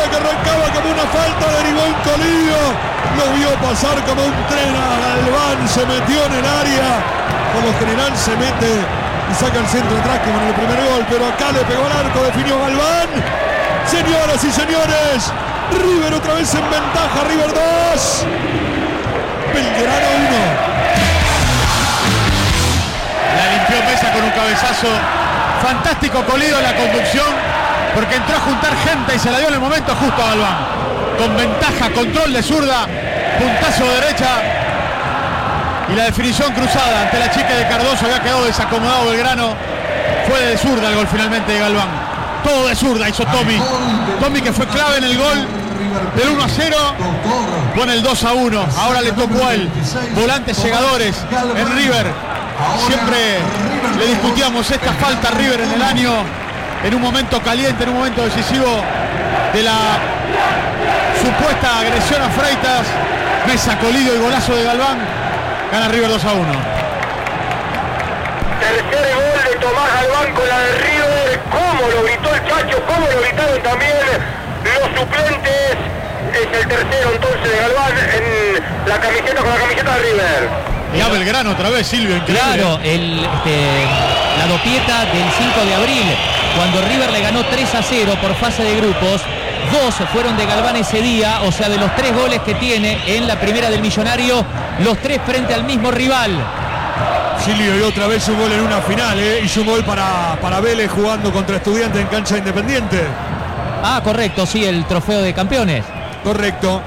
que arrancaba como una falta de Ribón Colidio. Lo vio pasar como un tren a Galván, se metió en el área. Por lo general se mete y saca el centro atrás como en el primer gol, pero acá le pegó al arco, definió Galván. Señoras y señores, River otra vez en ventaja, River 2, Belgrano 1. La limpió Mesa con un cabezazo. Fantástico Colidio en la conducción, porque entró a juntar gente y se la dio en el momento justo a Galván. Con ventaja, control de zurda, puntazo de derecha. Y la definición cruzada ante la chica de Cardoso. Había quedado desacomodado Belgrano. Fue de zurda el gol finalmente de Galván. Todo de zurda hizo Tommy. Tommy, que fue clave en el gol del 1-0 con el 2-1. Ahora le tocó a él. Volantes llegadores en River. Siempre le discutíamos esta falta a River en el año, en un momento caliente, en un momento decisivo de la supuesta agresión a Freitas. Mesa, Colidio y golazo de Galván. Gana River 2-1. Tercer gol de Tomás Galván con la de River. Cómo lo gritó el Chacho, cómo lo gritaron también los suplentes. Es el tercero entonces de Galván en la camiseta, con la camiseta de River. Y a Belgrano otra vez, Silvio, increíble. Claro, la dopieta del 5 de abril, cuando River le ganó 3-0 por fase de grupos. 2 fueron de Galván ese día, o sea, de los 3 goles que tiene en la primera del Millonario, los 3 frente al mismo rival. Silvio, y otra vez un gol en una final, hizo un gol para Vélez jugando contra Estudiantes en cancha Independiente. Ah, correcto, sí, el trofeo de campeones. Correcto.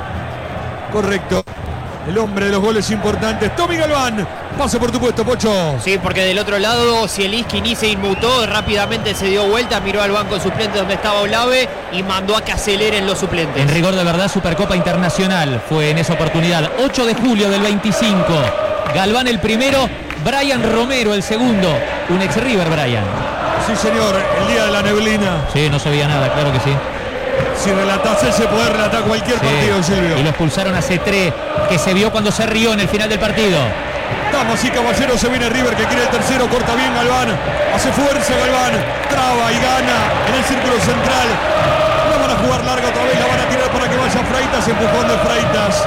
El hombre de los goles importantes, Tommy Galván. Pase por tu puesto, Pocho. Sí, porque del otro lado Zielinski ni se inmutó, rápidamente se dio vuelta, miró al banco suplente donde estaba Olave y mandó a que aceleren los suplentes. En rigor de verdad, Supercopa Internacional fue en esa oportunidad. 8 de julio del 25. Galván el primero, Brian Romero el segundo. Un ex River, Brian. Sí, señor, el día de la neblina. Sí, no se veía nada, claro que sí. Si relatás ese, podés relatar cualquier partido, Silvio. Y lo expulsaron a C3, que se vio cuando se rió en el final del partido. Damas y caballeros, se viene River, que quiere el tercero, corta bien Galván, hace fuerza Galván, traba y gana en el círculo central. La van a jugar larga otra vez, la van a tirar para que vaya Freitas, empujón de Freitas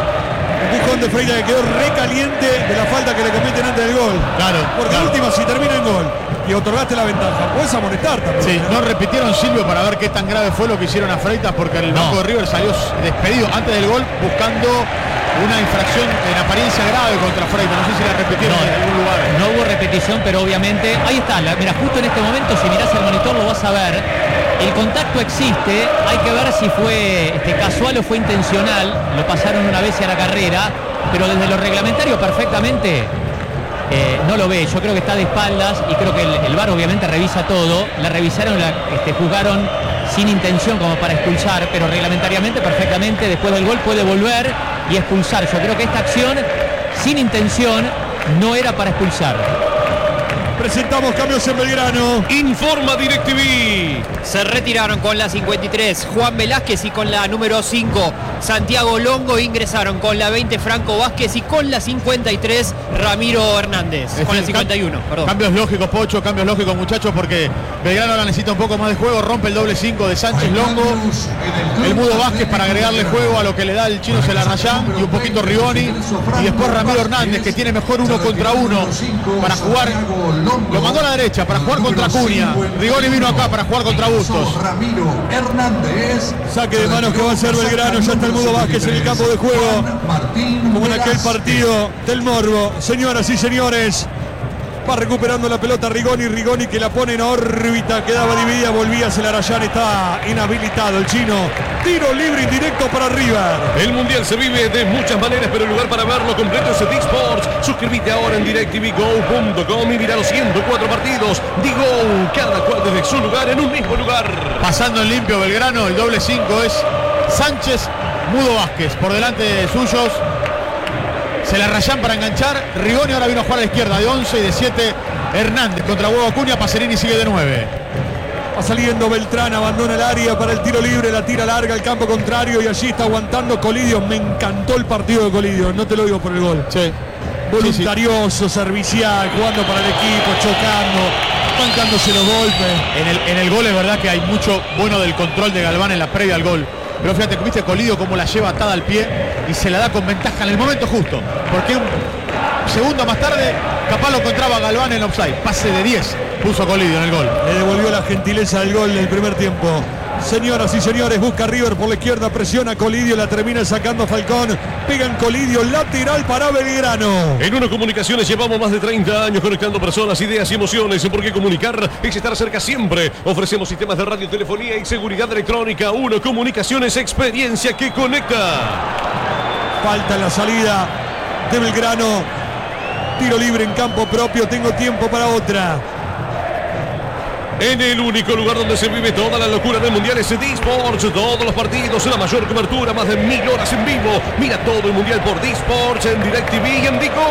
que quedó recaliente de la falta que le cometen antes del gol. Claro. Porque la última, si termina en gol y otorgaste la ventaja, puedes amonestar también. Sí, no repitieron, Silvio, para ver qué tan grave fue lo que hicieron a Freitas, porque el banco de River salió despedido antes del gol buscando una infracción en apariencia grave contra Freitas. No sé si la repitieron en algún lugar. No hubo repetición, pero obviamente ahí está. Mira, justo en este momento, si mirás el monitor lo vas a ver. El contacto existe, hay que ver si fue casual o fue intencional. Lo pasaron una vez a la carrera, pero desde lo reglamentario perfectamente no lo ve. Yo creo que está de espaldas y creo que el VAR obviamente revisa todo. La revisaron, juzgaron sin intención como para expulsar, pero reglamentariamente perfectamente después del gol puede volver y expulsar. Yo creo que esta acción sin intención no era para expulsar. Presentamos cambios en Belgrano. Informa DirecTV. Se retiraron con la 53 Juan Velázquez y con la número 5 Santiago Longo. Ingresaron con la 20 Franco Vázquez y con la 53 Ramiro Hernández. Con la 51, perdón. Cambios lógicos, Pocho, cambios lógicos, muchachos, porque Belgrano ahora necesita un poco más de juego. Rompe el doble 5 de Sánchez Longo, el Mudo Vázquez para agregarle juego a lo que le da el chino Celarrayán y un poquito Rigoni. Y después Ramiro Hernández, que tiene mejor 1 contra 1 para jugar. Lo mandó a la derecha para jugar contra Acuña. Rigoni vino acá para jugar contra Bustos. Ramiro Hernández. Saque de manos que va a ser Belgrano. Ya está el Mudo Vázquez en el campo de juego, como en aquel partido del Morbo. Señoras y señores, va recuperando la pelota Rigoni que la pone en órbita, quedaba dividida, volvía Celarrayán, está inhabilitado el chino. Tiro libre indirecto para River. El Mundial se vive de muchas maneras, pero el lugar para verlo completo es Dick Sports. Suscríbete ahora en DirecTVGo.com y mira los 104 partidos. Digo, cada cual desde su lugar en un mismo lugar. Pasando en limpio Belgrano, el doble 5 es Sánchez, Mudo Vázquez, por delante de suyos. Celarrayán para enganchar. Rigoni ahora vino a jugar a la izquierda de 11 y de 7 Hernández contra Hugo Acuña. Pacerini sigue de 9. Va saliendo Beltrán, abandona el área para el tiro libre, la tira larga al campo contrario y allí está aguantando Colidio. Me encantó el partido de Colidio, no te lo digo por el gol. Sí. Voluntarioso, servicial, jugando para el equipo, chocando, bancándose los golpes. En el gol es verdad que hay mucho bueno del control de Galván en la previa al gol. Pero fíjate, viste Colidio cómo la lleva atada al pie y se la da con ventaja en el momento justo. Porque un segundo más tarde, capaz lo encontraba Galván en offside. Pase de 10 puso Colidio en el gol. Le devolvió la gentileza del gol del primer tiempo. Señoras y señores, busca River por la izquierda, presiona Colidio, la termina sacando Falcón. Pegan Colidio, lateral para Belgrano. En Uno Comunicaciones llevamos más de 30 años conectando personas, ideas y emociones, porque comunicar es estar cerca siempre. Ofrecemos sistemas de radio, telefonía y seguridad electrónica. Uno Comunicaciones, experiencia que conecta. Falta en la salida de Belgrano. Tiro libre en campo propio, tengo tiempo para otra. En el único lugar donde se vive toda la locura del Mundial es D-Sports. Todos los partidos, la mayor cobertura, más de 1000 horas en vivo. Mira todo el Mundial por D-Sports en DirecTV y en Digo.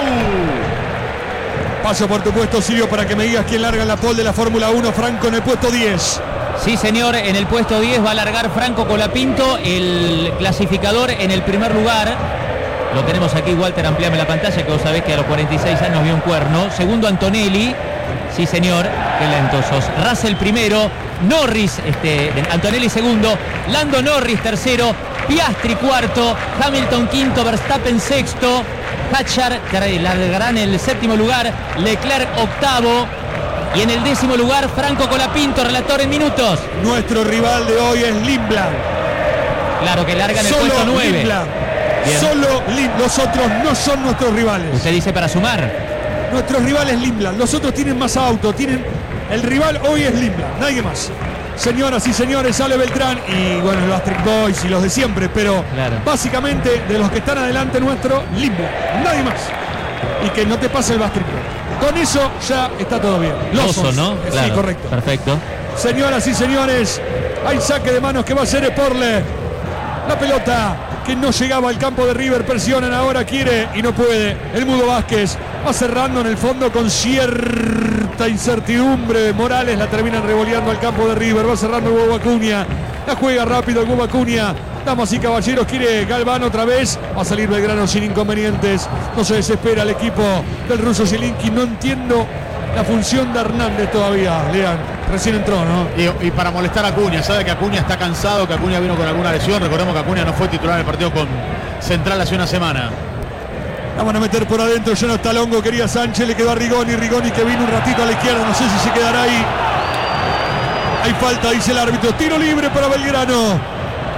Paso por tu puesto, Silvio, para que me digas quién larga en la pole de la Fórmula 1. Franco en el puesto 10. Sí, señor, en el puesto 10 va a largar Franco Colapinto, el clasificador en el primer lugar. Lo tenemos aquí, Walter, ampliame la pantalla, que vos sabés que a los 46 años vio un cuerno. Segundo, Antonelli. Sí, señor, qué lentos sos. Russell primero, Norris, Antonelli segundo, Lando Norris tercero, Piastri cuarto, Hamilton quinto, Verstappen sexto, Hatchar largará en el séptimo lugar, Leclerc octavo y en el 10º lugar Franco Colapinto, relator en minutos. Nuestro rival de hoy es Lindblad. Claro que larga en el Solo puesto 9. Lindblad. Solo Lindblad. Los otros no son nuestros rivales. Usted dice para sumar. Nuestros rivales Lindblad. Los otros tienen más auto. El rival hoy es Lindblad. Nadie más. Señoras y señores, sale Beltrán y bueno, los Trick Boys y los de siempre, pero claro, básicamente de los que están adelante nuestro, Lindblad. Nadie más. Y que no te pase el Bastric Boy. Con eso ya está todo bien. Loso, ¿no? Claro, sí, correcto. Perfecto. Señoras y señores, hay saque de manos que va a ser Sporle. La pelota que no llegaba al campo de River, presionan ahora, quiere y no puede. El Mudo Vázquez va cerrando en el fondo con cierta incertidumbre. Morales la terminan revoleando al campo de River, va cerrando el Hugo Acuña. La juega rápido el Hugo Acuña. Damas y caballeros, quiere Galván otra vez. Va a salir Belgrano sin inconvenientes. No se desespera el equipo del ruso Zielinski. No entiendo la función de Hernández todavía, Lean. Recién entró, ¿no? Y para molestar a Acuña, sabe que Acuña está cansado, que Acuña vino con alguna lesión. Recordemos que Acuña no fue titular en el partido con Central hace una semana. Vamos a meter por adentro, ya no está Longo, quería Sánchez, le quedó a Rigoni que vino un ratito a la izquierda, no sé si se quedará ahí. Hay falta, dice el árbitro, tiro libre para Belgrano.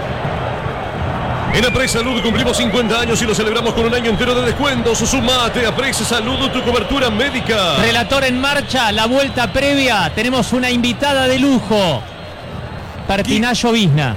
En Apres Salud cumplimos 50 años y lo celebramos con un año entero de descuentos. Sumate a Apres Salud, tu cobertura médica. Relator en marcha, la vuelta previa. Tenemos una invitada de lujo. Pertinayo Visna.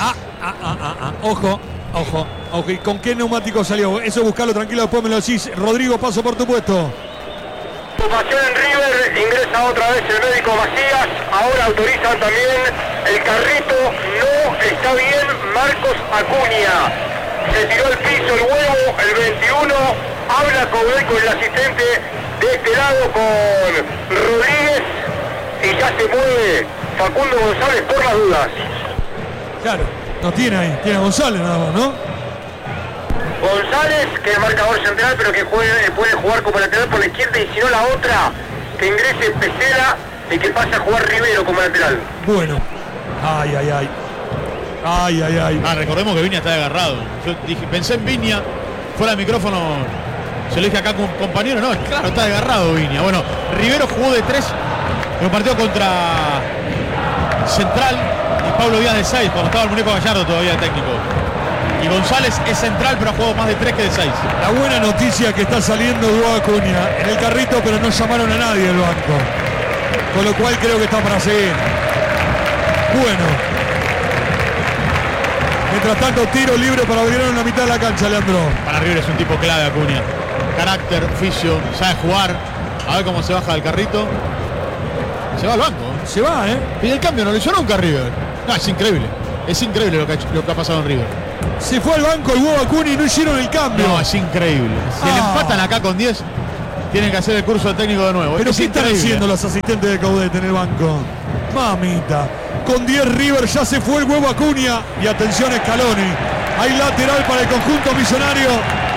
Ojo. ¿Y con qué neumático salió? Eso buscarlo tranquilo, después me lo decís. Rodrigo, paso por tu puesto. Ocupación en River, ingresa otra vez el médico Macías, ahora autorizan también el carrito, no está bien Marcos Acuña, se tiró al piso el huevo, el 21, habla con el asistente de este lado con Rodríguez y ya se mueve Facundo González por las dudas. Claro, no tiene ahí, tiene a González nada más, ¿no? González, que es marcador central, pero que puede jugar como lateral por la izquierda, y si no la otra, que ingrese Pesela y que pase a jugar Rivero como lateral. Bueno. Ay. Recordemos que Viña está agarrado. Yo pensé en Viña, fuera del micrófono, se lo dije acá con un compañero, no, claro, está agarrado Viña. Bueno, Rivero jugó de 3 en un partido contra Central y Pablo Díaz de 6, cuando estaba el muñeco Gallardo todavía de técnico. Y González es central, pero ha jugado más de 3 que de 6. La buena noticia que está saliendo Hugo Acuña en el carrito, pero no llamaron a nadie del banco. Con lo cual creo que está para seguir. Bueno. Mientras tanto, tiro libre para Belgrano en la mitad de la cancha, Leandro. Para River es un tipo clave, Acuña. Carácter, oficio, sabe jugar. A ver cómo se baja del carrito. Se va al banco. Se va, ¿eh? Y el cambio no lo hizo nunca River. No, es increíble. Es increíble lo que ha pasado en River. Se fue al banco el Hugo Acuña y no hicieron el cambio. No, es increíble. Si le empatan acá con 10, tienen que hacer el curso de técnico de nuevo. Pero ¿qué están haciendo los asistentes de Caudete en el banco? Mamita. Con 10 River ya se fue el Hugo Acuña. Y atención Scaloni. Hay lateral para el conjunto millonario.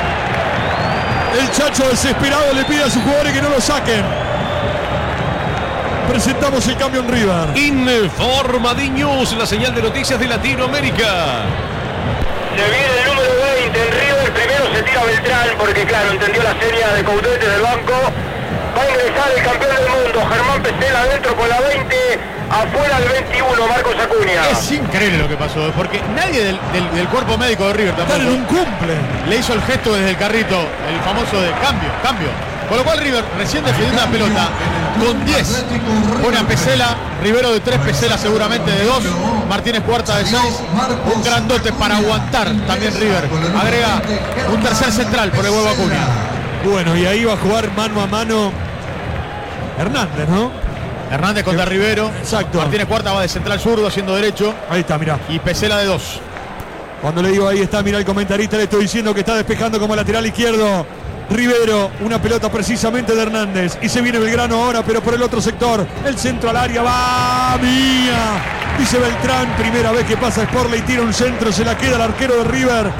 El Chacho desesperado le pide a sus jugadores que no lo saquen. Presentamos el cambio en River. Informa D-News, la señal de noticias de Latinoamérica. Se viene el número 20 en River. Primero se tira Beltrán porque, claro, entendió la seña de Coudet del banco. Va a ingresar el campeón del mundo, Germán Pesela, adentro con la 20. Afuera el 21, Marcos Acuña. Es increíble lo que pasó, porque nadie del cuerpo médico de River tampoco Están en un cumple. le hizo el gesto desde el carrito, el famoso de cambio. Con lo cual River recién defendiendo la pelota con 10. Pone a Pesela, Rivero de 3, Pesela seguramente de 2, Martínez Cuarta de 6. Un grandote para aguantar también River. Agrega un tercer central por el huevo Acuña. Bueno, y ahí va a jugar mano a mano Hernández, ¿no? Hernández contra Rivero. Exacto. Martínez Cuarta va de central zurdo haciendo derecho. Ahí está, mirá. Y Pesela de 2. Cuando le digo ahí está, mirá el comentarista, le estoy diciendo que está despejando como lateral izquierdo Rivero, una pelota precisamente de Hernández. Y se viene Belgrano ahora, pero por el otro sector. El centro al área, va mía. Dice Beltrán, primera vez que pasa Sporley, tira un centro, se la queda el arquero de River.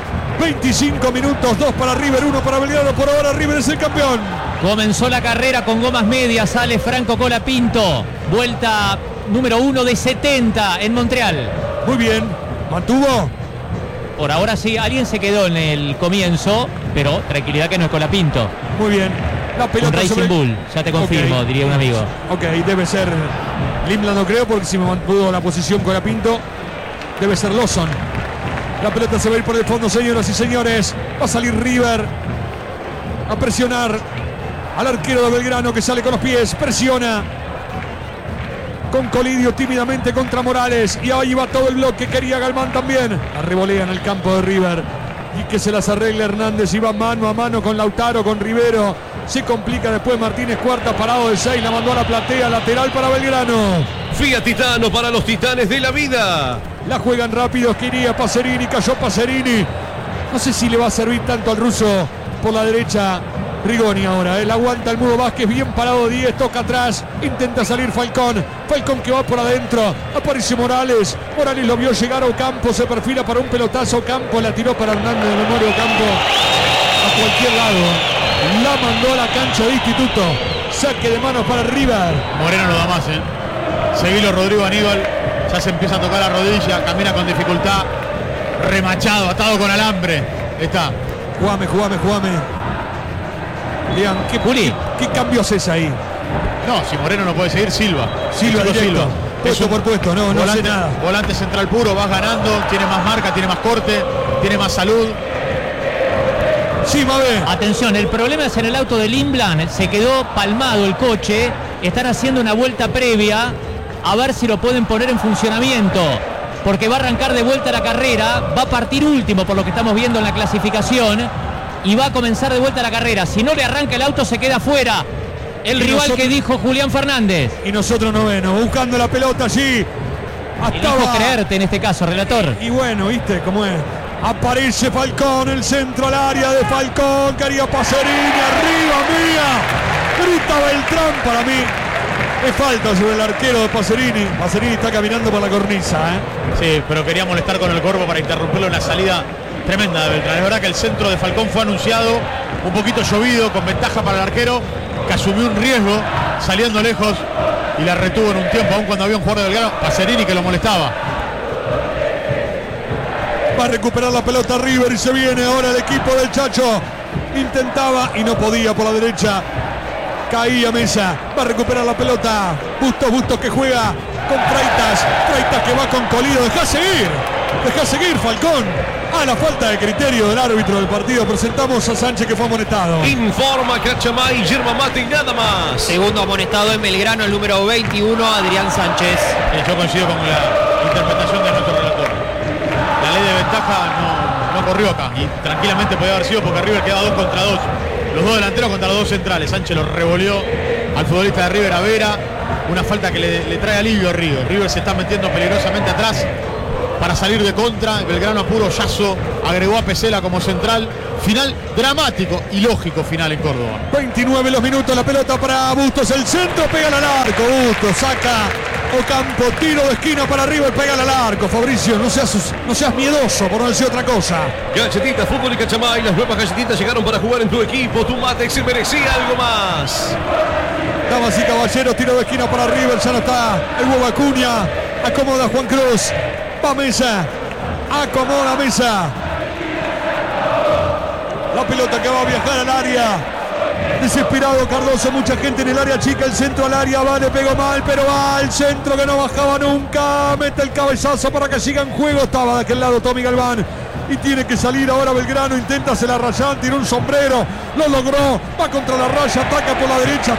25 minutos, 2 para River, 1 para Belgrano. Por ahora River es el campeón. Comenzó la carrera con gomas medias, sale Franco Colapinto. Vuelta número 1 de 70 en Montreal. Muy bien, mantuvo. Por ahora sí, alguien se quedó en el comienzo, pero tranquilidad que no es Colapinto. Muy bien. La Un pelota Racing sobre... Bull, ya te confirmo, Ok. diría un amigo. Ok, debe ser Limla, no creo, porque si me mantuvo la posición con la Pinto, debe ser Lawson. La pelota se va a ir por el fondo, señoras y señores. Va a salir River a presionar al arquero de Belgrano, que sale con los pies, presiona con Colidio tímidamente contra Morales, y ahí va todo el bloque. Quería Galván también. La revolea en el campo de River y que se las arregle Hernández, y va mano a mano con Lautaro, con Rivero. Se complica después Martínez Cuarta, parado de 6, la mandó a la platea, lateral para Belgrano. Fiat Titano para los titanes de la vida. La juegan rápido, quería Pacerini, cayó Pacerini. No sé si le va a servir tanto al ruso por la derecha. Rigoni ahora, él aguanta el Mudo Vázquez, bien parado 10, toca atrás, intenta salir Falcón que va por adentro, aparece Morales lo vio llegar a Ocampo, se perfila para un pelotazo, Ocampo la tiró para Hernández de memoria, Ocampo a cualquier lado, la mandó a la cancha de Instituto, saque de manos para River. Moreno no da más, Seguilo Rodrigo Aníbal, ya se empieza a tocar la rodilla, camina con dificultad, remachado, atado con alambre. Está. Jugame. Vean, ¿qué cambio haces ahí? No, si Moreno no puede seguir, Silva. Silva directo, puesto por puesto, no hace nada. Volante central puro, vas ganando, tiene más marca, tiene más corte, tiene más salud. Sí, Mabé. Atención, el problema es en el auto de Limblan, se quedó palmado el coche, están haciendo una vuelta previa a ver si lo pueden poner en funcionamiento, porque va a arrancar de vuelta la carrera, va a partir último por lo que estamos viendo en la clasificación y va a comenzar de vuelta la carrera. Si no le arranca el auto se queda fuera el rival que dijo Julián Fernández. Y nosotros noveno, buscando la pelota allí. Elijo creerte en este caso, relator. Y bueno, ¿viste cómo es? Aparece Falcón, el centro al área de Falcón, quería Pacerini, arriba mía. Grita Beltrán, para mí es falta sobre el arquero de Pacerini. Pacerini está caminando por la cornisa, Sí, pero quería molestar con el Corvo para interrumpirlo en la salida tremenda de Beltrán. Es verdad que el centro de Falcón fue anunciado, un poquito llovido, con ventaja para el arquero, que asumió un riesgo saliendo lejos y la retuvo en un tiempo, aun cuando había un jugador de Belgrano, Pacerini, que lo molestaba. Va a recuperar la pelota River y se viene ahora el equipo del Chacho. Intentaba y no podía por la derecha. Caía Mesa. Va a recuperar la pelota. Bustos que juega con Freitas que va con Colido. Deja seguir Falcón. A la falta de criterio del árbitro del partido, presentamos a Sánchez, que fue amonestado. Informa Cachamay, yerba mate y nada más. Segundo amonestado en Belgrano, el número 21, Adrián Sánchez. Yo coincido con la interpretación de nuestro relator. La ley de ventaja no corrió acá y tranquilamente podía haber sido, porque River queda 2 contra 2. Los dos delanteros contra los dos centrales. Sánchez lo revolvió al futbolista de River, a Vera. Una falta que le trae alivio a River. River se está metiendo peligrosamente atrás para salir de contra. Belgrano a puro llazo agregó a Pesela como central. Final dramático y lógico final en Córdoba. 29 los minutos, la pelota para Bustos, el centro, pega al arco, Bustos saca Ocampo, tiro de esquina para River, pega al arco. Fabricio, no seas miedoso, por no decir otra cosa. Galletitas Fútbol y Cachamay, las nuevas galletitas llegaron para jugar en tu equipo. Tu mate se merecía algo más. Damas y caballeros, tiro de esquina para River, ya no está el huevo Acuña, acomoda Juan Cruz, va Mesa, Acomoda Mesa. La pelota que va a viajar al área. Desesperado Cardoso, mucha gente en el área chica, el centro al área, va, le pegó mal, pero va el centro que no bajaba nunca, mete el cabezazo para que siga en juego, estaba de aquel lado Tommy Galván y tiene que salir ahora Belgrano, intenta hacer la Rayán, tiró un sombrero, lo logró, va contra la raya, ataca por la derecha,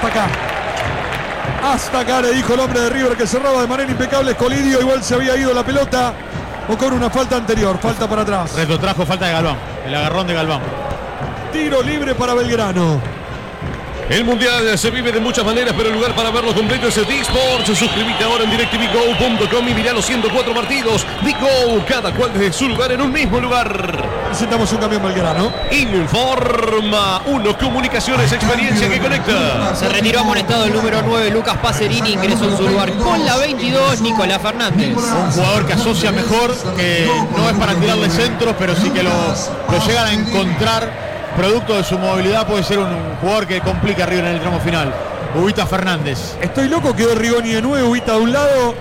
hasta acá le dijo el hombre de River que cerraba de manera impecable Colidio, igual se había ido la pelota, o con una falta anterior, falta para atrás. Retrotrajo, falta de Galván, el agarrón de Galván. Tiro libre para Belgrano. El Mundial se vive de muchas maneras, pero el lugar para verlo completo es D-Sports. Suscríbete ahora en DirecTVGo.com y mirá los 104 partidos. D-Go, cada cual desde su lugar en un mismo lugar. Presentamos un camión Belgrano. Informa Uno Comunicaciones, experiencia que conecta. Se retiró amonestado el número 9, Lucas Pacerini, ingresó en su lugar con la 22, Nicolás Fernández. Un jugador que asocia mejor, que no es para tirarle centros, pero sí que lo llegan a encontrar. Producto de su movilidad, puede ser un jugador que complica arriba en el tramo final. Ubita Fernández. Estoy loco, quedó Rigoni de 9, Ubita de un lado.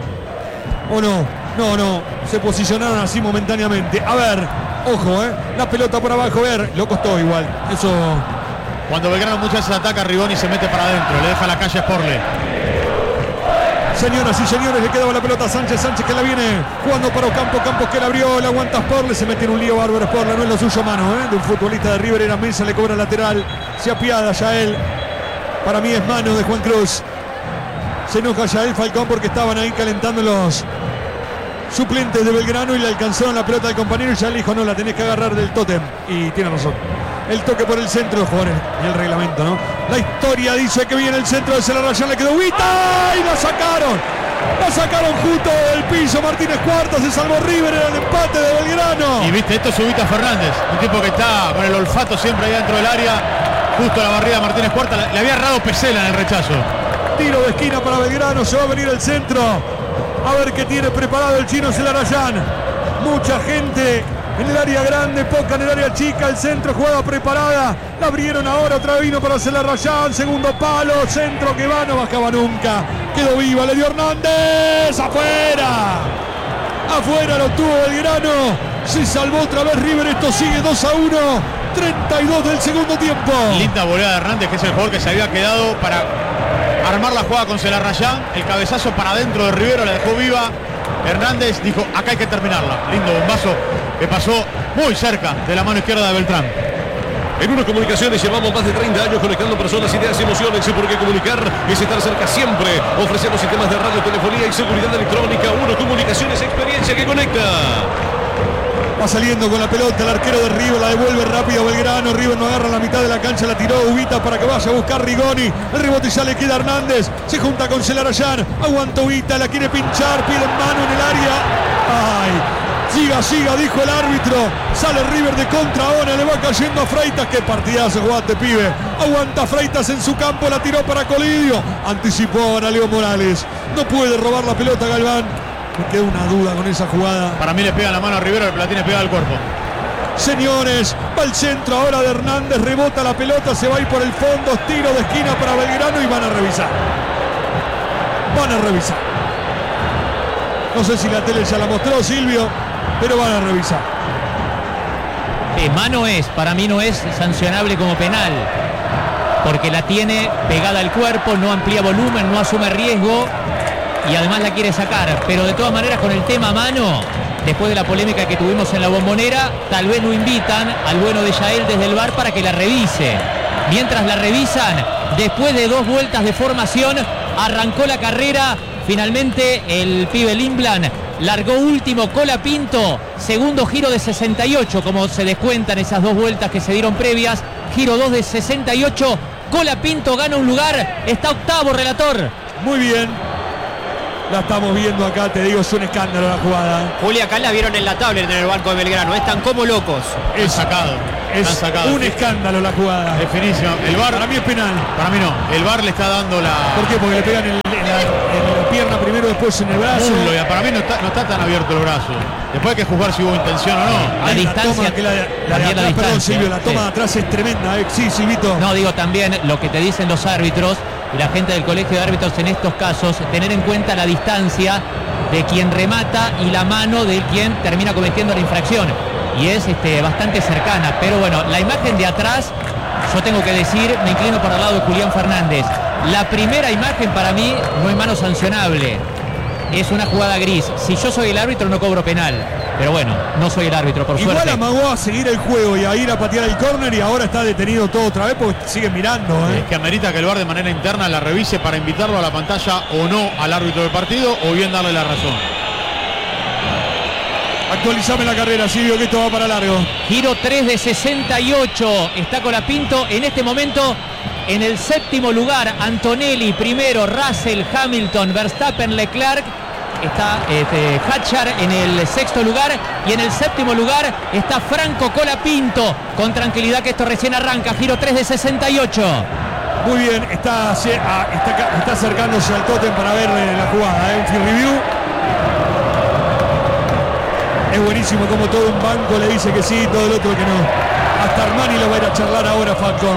¿O no? No, se posicionaron así momentáneamente. A ver, ojo, la pelota por abajo, lo costó igual. Eso. Cuando Belgrano muchas veces ataca, Rigoni se mete para adentro, le deja la calle a Sporle. Señoras y señores, le quedaba la pelota a Sánchez que la viene jugando para Campos que la abrió, la aguanta Sporle, se mete en un lío bárbaro Sporle, no es lo suyo mano, de un futbolista de River, era Mesa, le cobra lateral, se apiada Yael, para mí es mano de Juan Cruz, se enoja Yael Falcón porque estaban ahí calentando los suplentes de Belgrano y le alcanzaron la pelota al compañero y Yael dijo, no, la tenés que agarrar del tótem, y tiene razón. El toque por el centro, jugadores, y el reglamento, ¿no? La historia dice que viene el centro de Celarrayán, le quedó Ubita y la sacaron. La sacaron justo del piso. Martínez Cuarta, se salvó River en el empate de Belgrano. Y viste, esto es Ubita Fernández, un tipo que está con el olfato siempre ahí dentro del área. Justo a la barrida de Martínez Cuarta, le había errado Pesela en el rechazo. Tiro de esquina para Belgrano, se va a venir el centro. A ver qué tiene preparado el chino Celarrayán. Mucha gente en el área grande, poca en el área chica, el centro, jugada preparada, la abrieron ahora, otra vez vino para Celarrayán, segundo palo, centro que va, no bajaba nunca, quedó viva, le dio Hernández, afuera lo tuvo Belgrano, se salvó otra vez River, esto sigue 2-1, 32 del segundo tiempo. Linda volea de Hernández, que es el jugador que se había quedado para armar la jugada con Celarrayán, el cabezazo para adentro de Rivero, la dejó viva. Hernández dijo, acá hay que terminarla. Lindo bombazo que pasó muy cerca de la mano izquierda de Beltrán. En Uno Comunicaciones llevamos más de 30 años conectando personas, ideas y emociones. Y porque comunicar es estar cerca siempre. Ofrecemos sistemas de radio, telefonía y seguridad electrónica. Uno Comunicaciones, experiencia que conecta. Va saliendo con la pelota el arquero de River, la devuelve rápido Belgrano. River no agarra la mitad de la cancha, la tiró Ubita para que vaya a buscar Rigoni. El rebote ya le queda a Hernández. Se junta con Celarrayán. Aguanta Ubita, la quiere pinchar, pide en mano en el área. ¡Ay! Siga, dijo el árbitro. Sale River de contra ahora, le va cayendo a Freitas. ¡Qué partidazo jugaste, pibe! Aguanta Freitas en su campo, la tiró para Colidio. Anticipó ahora Leo Morales. No puede robar la pelota Galván. Me queda una duda con esa jugada. Para mí le pega la mano a Rivero, la tiene pegada al cuerpo. Señores, va el centro ahora de Hernández, rebota la pelota, se va a ir por el fondo, tiro de esquina para Belgrano y van a revisar. No sé si la tele ya la mostró, Silvio, pero van a revisar. Mano es, para mí no es sancionable como penal, porque la tiene pegada al cuerpo, no amplía volumen, no asume riesgo y además la quiere sacar, pero de todas maneras con el tema mano, después de la polémica que tuvimos en la Bombonera, tal vez lo invitan al bueno de Yael desde el VAR para que la revise. Mientras la revisan, después de 2 vueltas de formación, arrancó la carrera, finalmente el pibe Lindblad largó último, Colapinto, segundo giro de 68, como se descuentan esas 2 vueltas que se dieron previas, giro 2 de 68, Colapinto gana un lugar, está octavo, relator. Muy bien. La estamos viendo acá, te digo, es un escándalo la jugada. Julia, acá la vieron en la tablet en el banco de Belgrano, están como locos. Es sacado. Es un escándalo la jugada. Definición. El VAR, para mí es penal. Para mí no. El VAR le está dando la... ¿Por qué? Porque le pegan en la pierna primero, después en el brazo. Para mí no está tan abierto el brazo. Después hay que juzgar si hubo intención o no. La distancia. Perdón, Silvio, la toma de atrás es tremenda. Sí, Silvito. No, digo también lo que te dicen los árbitros y la gente del colegio de árbitros en estos casos, tener en cuenta la distancia de quien remata y la mano de quien termina cometiendo la infracción. Y es bastante cercana. Pero bueno, la imagen de atrás, yo tengo que decir, me inclino para el lado de Julián Fernández. La primera imagen para mí no es mano sancionable. Es una jugada gris. Si yo soy el árbitro no cobro penal. Pero bueno, no soy el árbitro, por Igual suerte. amagó a seguir el juego y a ir a patear el córner y ahora está detenido todo otra vez porque siguen mirando. Es que amerita que el VAR de manera interna la revise para invitarlo a la pantalla o no al árbitro del partido, o bien darle la razón. Actualizame la carrera, Silvio, que esto va para largo. Giro 3 de 68. Está Colapinto en este momento en el séptimo lugar. Antonelli primero, Russell, Hamilton, Verstappen, Leclerc. Está Hatchar en el sexto lugar. Y en el séptimo lugar está Franco Colapinto. Con tranquilidad que esto recién arranca. Giro 3 de 68. Muy bien, está acercándose al tótem para ver la jugada. Un field review. Es buenísimo como todo un banco le dice que sí, todo el otro que no. Hasta Armani lo va a ir a charlar ahora, Falcón.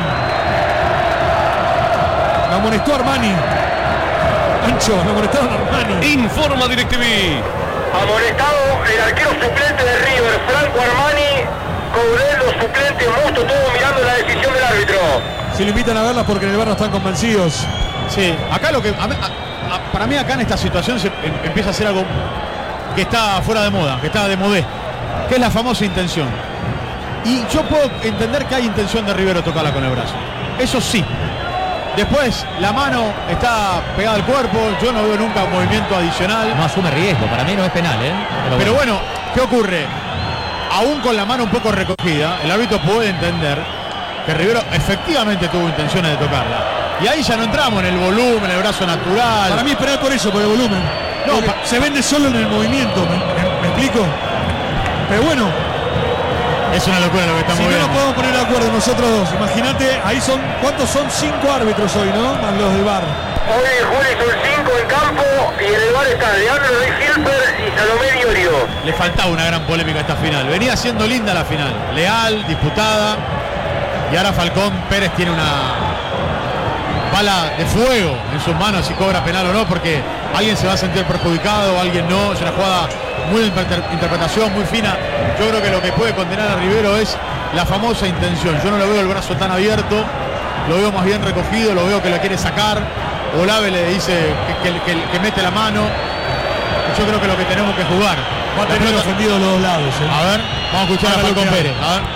Me amonestó Armani. Ancho, me amonestaron Armani. Informa DirecTV. Amonestado el arquero suplente de River, Franco Armani, Cobrelo suplente, Musto, todo mirando la decisión del árbitro. Si lo invitan a verlas porque en el bar no están convencidos. Sí, acá lo que... para mí acá en esta situación se empieza a ser algo que está fuera de moda, que está de modé, que es la famosa intención. Y yo puedo entender que hay intención de Rivero tocarla con el brazo. Eso sí. Después, la mano está pegada al cuerpo, yo no veo nunca un movimiento adicional. No asume riesgo, para mí no es penal, Pero bueno, ¿qué ocurre? Aún con la mano un poco recogida, el árbitro puede entender que Rivero efectivamente tuvo intenciones de tocarla. Y ahí ya no entramos en el volumen, el brazo natural. Para mí es penal por eso, por el volumen. No, se vende solo en el movimiento, ¿me explico? Pero bueno, es una locura lo que estamos viendo. Si no nos podemos poner de acuerdo nosotros dos, imagínate, ahí son, ¿cuántos son? 5 árbitros hoy, ¿no? Más los del VAR. Hoy Juli son 5 en campo y en el VAR está Leandro Luis Hilfer y Salomé Diorio. Le faltaba una gran polémica a esta final. Venía siendo linda la final, leal, disputada, y ahora Falcón Pérez tiene una bala de fuego en sus manos si cobra penal o no, porque alguien se va a sentir perjudicado, alguien no. Es una jugada muy de interpretación, muy fina. Yo creo que lo que puede condenar a Rivero es la famosa intención. Yo no lo veo el brazo tan abierto, lo veo más bien recogido, lo veo que la quiere sacar. Olave le dice que mete la mano. Yo creo que lo que tenemos que jugar. Va a tener ofendido los dos lados. A ver, vamos a escuchar a Falcón Pérez. A ver.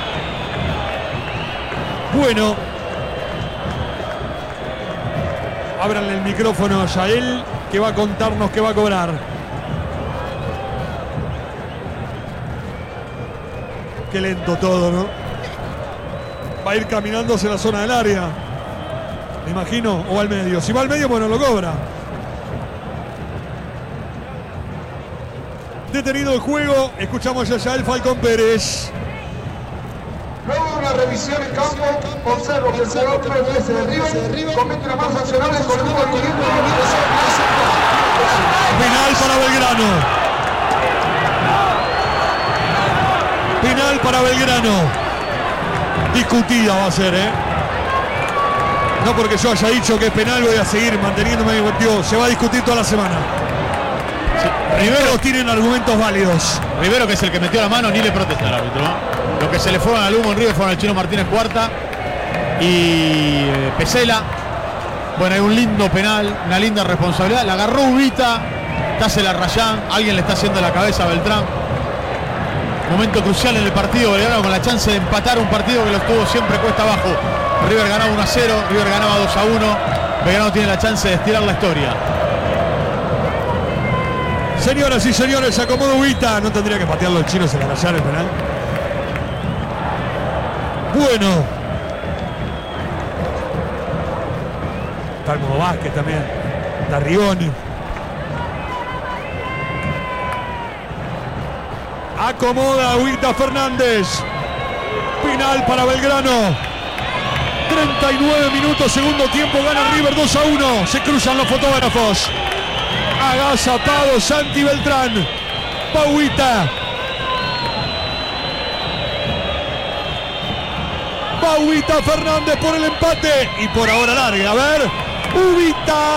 Bueno, ábranle el micrófono a Yael, que va a contarnos qué va a cobrar. Qué lento todo, ¿no? Va a ir caminando hacia la zona del área, me imagino, o al medio. Si va al medio, bueno, lo cobra. Detenido el juego, escuchamos a Yael Falcón Pérez. Luego de una revisión en campo, observo que el jugador PBS de River comete una mano sancionable con el número 500. Penal para Belgrano. Penal para Belgrano. Discutida va a ser, No porque yo haya dicho que es penal, voy a seguir manteniéndome divertido. Se va a discutir toda la semana. Sí. Rivero tienen argumentos válidos. Rivero, que es el que metió la mano, ni le protesta al árbitro, Lo que se le fueron al humo en River fueron al Chino Martínez Cuarta y Pesela. Bueno, hay un lindo penal, una linda responsabilidad. La agarró Ubita, Tásela Rayán, alguien le está haciendo la cabeza a Beltrán. Momento crucial en el partido, Belgrano con la chance de empatar un partido que lo estuvo siempre cuesta abajo. River ganaba 1-0, River ganaba 2-1. Belgrano tiene la chance de estirar la historia. Señoras y señores, se acomoda Ubita. No tendría que patearlo el Chino, se la rayar el penal. Bueno. Está el Modo Vázquez también. Está Rigoni. Acomoda Ubita Fernández. Penal para Belgrano. 39 minutos, segundo tiempo, gana River 2-1. Se cruzan los fotógrafos. Agazapado Santi Beltrán. Pauita. Pauita Fernández por el empate. Y por ahora larga. A ver. Ubita.